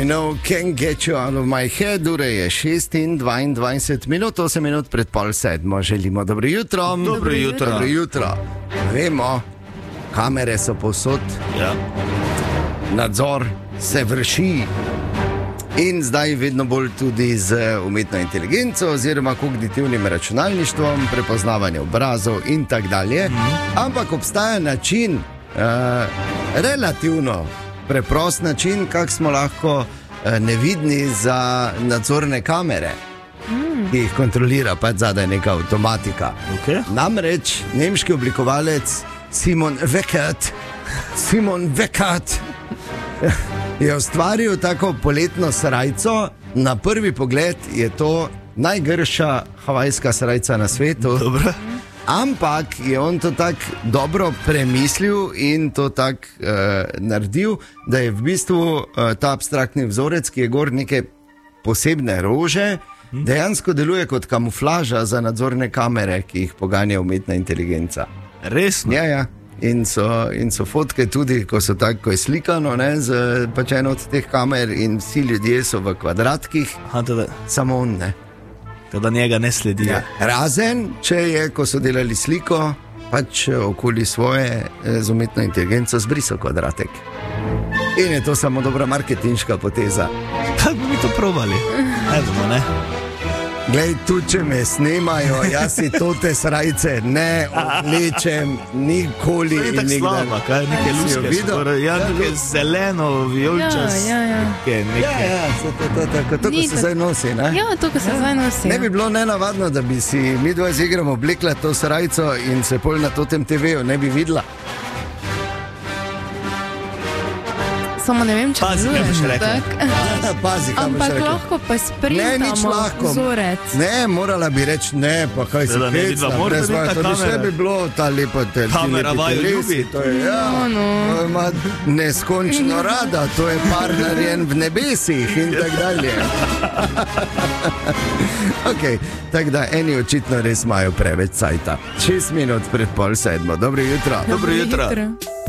No, can't get you out of my head, ure je 6:22 minut, 8 minut pred pol sedmo. Želimo dobro jutro. Dobro jutro. Dobro jutro. Vemo, kamere so povsod, Ja. nadzor se vrši in zdaj vedno bolj tudi z umetno inteligenco oziroma kognitivnim računalništvom, prepoznavanje obrazov in tako dalje. Ampak obstaja način, relativno preprost način, kako smo lahko nevidni za nadzorne kamere, ki jih kontrolira pač zadaj neka avtomatika. Okay. Namreč nemški oblikovalec Simon Weckert je ustvaril tako poletno srajco. Na prvi pogled je to najgrša havajska srajca na svetu. Dobro. Ampak je on to tako dobro premislil in to tako naredil, da je v bistvu ta abstraktni vzorec, ki je gor neke posebne rože, dejansko deluje kot kamuflaža za nadzorne kamere, ki jih poganja umetna inteligenca. Resno? Ja. In so fotke tudi, ko je slikano, ne, z pač eno od teh kamer in vsi ljudje so v kvadratkih, samo on ne. Da njega ne sledijo. Ja. Razen, če je, ko so delali sliko, pač okoli svoje z umetno inteligenco zbrisal kvadratek. In je to samo dobra marketinška poteza. Kako bi mi to probali? Evo, ne? Glej, tu če me snemajo, jaz si tote srajce ne oblečem nikoli in nikdar. Slaba, kaj, neke luske skoraj, neke zeleno, vijoličast. Ja. To, ko se zdaj nosi, ne? Ja, to, ko se zdaj nosi. Ne bi bilo nenavadno, da bi si mi dva z igrom oblekla to srajco in se pol na totem TV-ju ne bi videla. Samo ne vem, če Pazi, kaj boš rekla. Pazi, kaj boš Ampak rekla. lahko pa Ne, nič sprintamo lahko. vzorec. Ne, morala bi reči ne, pa kaj si Da ne vidva, hecna, mora brez biti ta vaju, to bi kamera. še bi bilo ta lepa Kamera vaju ljubi. To je, ja, to ima neskončno rada, to je par narejen v nebesih in tako dalje. Ok, tako da eni očitno res imajo preveč cajta. 6 minut pred pol sedmo, dobro jutro. Dobro jutro.